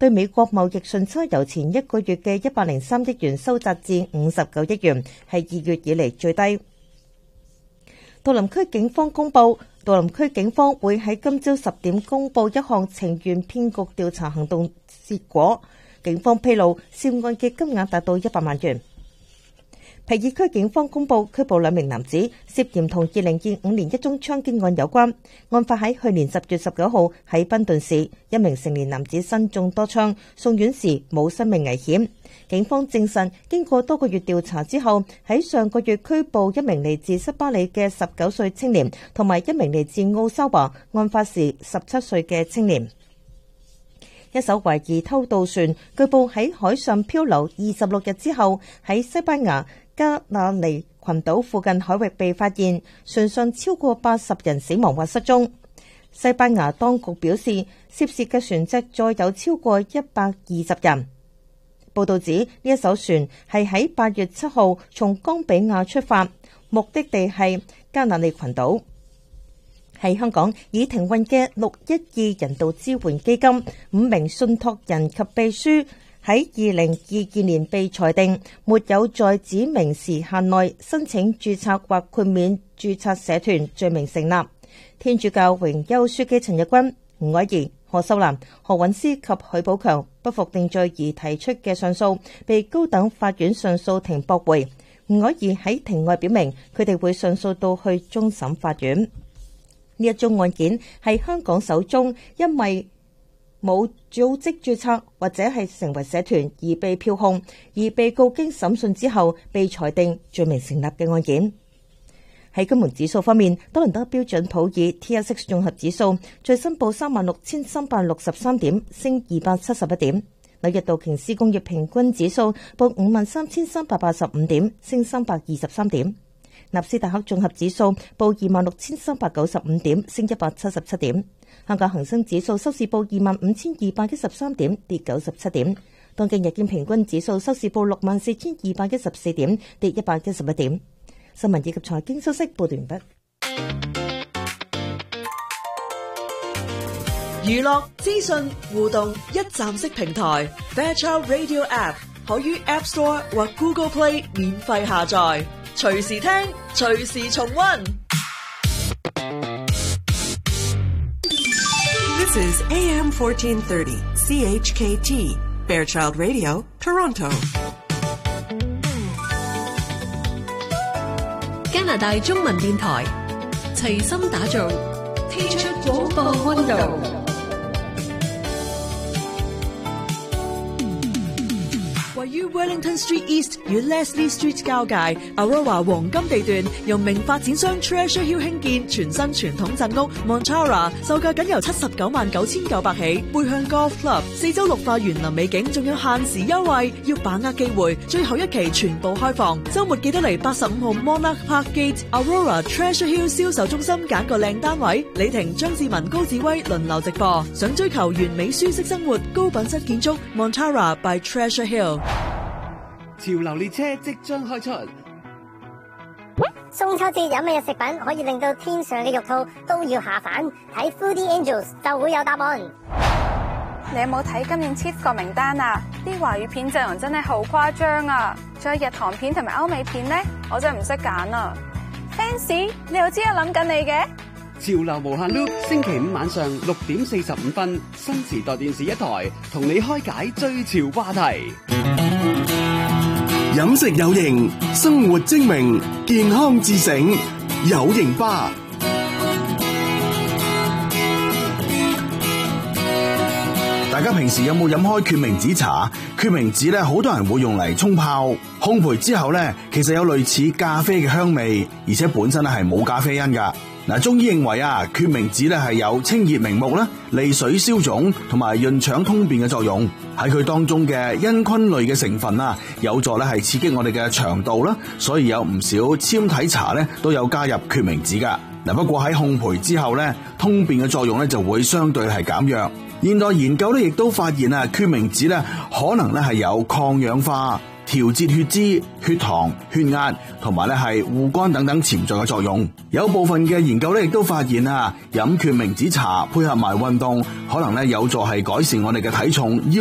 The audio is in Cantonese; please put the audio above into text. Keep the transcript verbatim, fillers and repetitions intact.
對美國貿易順差由前一個月嘅一百零三億元收窄至五十九億元，係二月以嚟最低。杜林區警方公布，杜林區警方會喺今朝十點公布一項情緣騙局調查行動結果。警方披露涉案嘅金額達到一百萬元。皮爾區警方公布拘捕兩名男子，涉嫌同二零二五年一宗槍擊案有關。案發喺去年十月十九號喺賓頓市，一名成年男子身中多槍，送院時冇生命危險。警方證實，經過多個月調查之後，喺上個月拘捕一名嚟自塞巴里嘅十九歲青年，同埋一名嚟自奧沙華，案發時十七歲嘅青年。一艘懷疑偷渡船據報喺海上漂流二十六日之後，喺西班牙加那利群島附近海域被發現，船上超過八十人死亡或失蹤。西班牙當局表示，涉事嘅船隻載有超過一百二十人。報道指，呢一艘船係喺八月七號從岡比亞出發，目的地係加那利群島。喺香港已停運嘅六一二人道支援基金，五名信託人及秘書喺二零二二年被裁定沒有在指明時限內申請註冊或豁免註冊社團罪名成立。天主教榮休書記陳日君、吳靄儀、何秀蘭、何韻詩及許寶強不服定罪而提出嘅上訴，被高等法院上訴庭駁回。吳靄儀喺庭外表明，佢哋會上訴到去終審法院。呢一宗案件係香港首宗因為冇組織註冊或者係成為社團而被票控，而被告經審訊之後被裁定罪名成立嘅案件。喺金融指數方面，多倫多標準普爾 T S X 綜合指數最新報三萬六千三百六十三點，升二百七十一點；紐約道瓊斯工業平均指數報五萬三千三百八十五點，升三百二十三點。納斯達克綜合指數報二萬六千三百九十五點，升一百七十七點。香港恒生指數收市報二萬五千二百一十三點，跌九十七點。東京日經平均指數收市報六萬四千二百一十四點，跌一百一十一點。新聞以及財經消息報道完畢。 娛樂資訊互動一站式平台 Fairchild Radio App 可於 App Store 或 Google Play 免費下載。隨時聽，隨時重溫。 This is A M fourteen thirty C H K T Fairchild Radio Toronto。加拿大中文電台齊心打造，聽出廣播溫度。 位於 Wellington Street East 與 Leslie Street 交界 Aurora 黃金地段，由名發展商 Treasure Hill 興建全新傳統鎮屋 Montara， 售價僅由七十九萬九千九百起。背向 Golf Club， 四周綠化園林美景，仲有限時優惠，要把握機會。最後一期全部開放，周末記得嚟八十五號 Monarch Park Gate Aurora Treasure Hill 銷售中心揀個靚單位。李婷、張志文、高志威輪流直播。想追求完美舒適生活、高品質建築 Montara by Treasure Hill。 潮流列車即將開出， 中秋節有乜嘢食品可以令到天上嘅肉兔都要下凡？睇 Foodie Angels 就會有答案。 你有冇睇今年 Tiff 個名單啊？啲華語片陣容真係好誇張啊！仲有日韓片同埋歐美片呢，我真係唔識揀啊 ！Fancy， 你又知我諗緊你嘅？ 潮流無限 loop， 星期五晚上六點四十五分，新時代電視一台同你開解最潮話題。 飲食有型，生活精明，健康自醒，有型吧。大家平時有冇飲開決明子茶？決明子咧，好多人會用嚟沖泡、烘焙之後咧，其實有類似咖啡嘅香味，而且本身咧係冇咖啡因噶。嗱，中醫認為啊，決明子咧係有清熱明目啦、利水消腫同埋潤腸通便嘅作用。喺佢當中嘅茵蔻類嘅成分啊，有助咧係刺激我哋嘅腸道啦，所以有唔少纖體茶咧都有加入決明子噶。嗱，不過喺烘焙之後咧，通便嘅作用咧就會相對係減弱。現代研究咧亦都發現啊，決明子咧可能咧係有抗氧化、調節血脂、血糖、血壓同埋咧係護肝等等潛在嘅作用。有部分嘅研究咧亦都發現啊，飲決明子茶配合埋運動，可能咧有助係改善我哋嘅體重。